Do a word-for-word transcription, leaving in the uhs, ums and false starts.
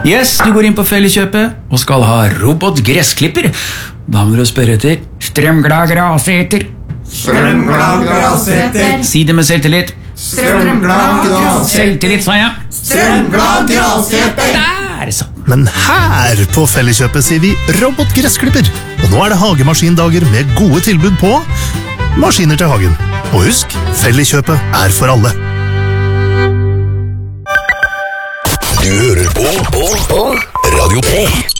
Yes, du går inn på Felleskjøpet og skal ha robotgressklipper. Da må du spørre etter strømglad graseter. Strømglad graseter. Si det med selvtillit. Strømglad graseter. Selvtillit, sa jeg. Strømglad graseter. Der, så. Men her på Felleskjøpet sier vi robotgressklipper. Og nå er det hagemaskindager med gode tilbud på maskiner til hagen. Og husk, Felleskjøpet er for alle. Du hører på, på, på Radio tre.